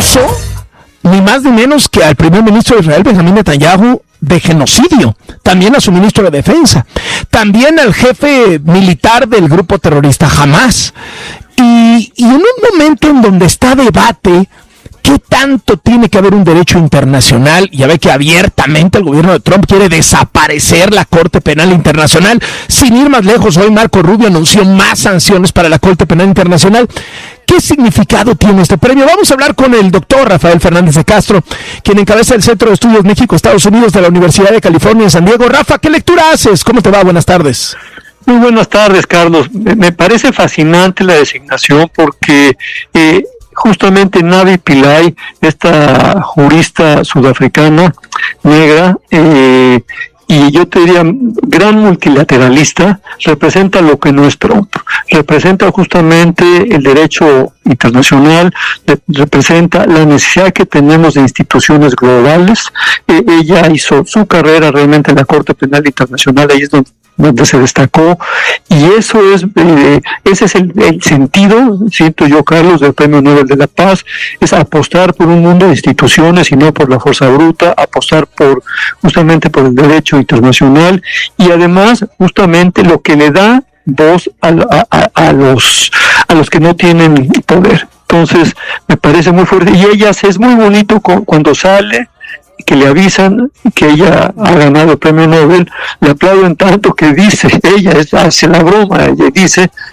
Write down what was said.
acusó ni más ni menos que al primer ministro de Israel, Benjamín Netanyahu, de genocidio, también a su ministro de Defensa, también al jefe militar del grupo terrorista Hamas. Y en un momento en donde está debate ¿qué tanto tiene que haber un derecho internacional? Ya ve que abiertamente el gobierno de Trump quiere desaparecer la Corte Penal Internacional. Sin ir más lejos, hoy Marco Rubio anunció más sanciones para la Corte Penal Internacional. ¿Qué significado tiene este premio? Vamos a hablar con el doctor Rafael Fernández de Castro, quien encabeza el Centro de Estudios México-Estados Unidos de la Universidad de California en San Diego. Rafa, ¿qué lectura haces? ¿Cómo te va? Buenas tardes. Muy buenas tardes, Carlos. Me parece fascinante la designación porque justamente Navi Pillay, esta jurista sudafricana negra, y yo te diría gran multilateralista, representa lo que no es Trump, representa justamente el derecho internacional, representa la necesidad que tenemos de instituciones globales. Ella hizo su carrera realmente en la Corte Penal Internacional, ahí es donde se destacó, y eso es ese es el sentido, siento yo, Carlos, del Premio Nobel de la Paz, es apostar por un mundo de instituciones y no por la fuerza bruta, apostar justamente por el derecho internacional, y además justamente lo que le da voz a los que no tienen poder. Entonces me parece muy fuerte, y ella es muy bonito cuando sale, que le avisan que ella ha ganado el premio Nobel, le aplauden tanto que dice, ella hace la broma, ella dice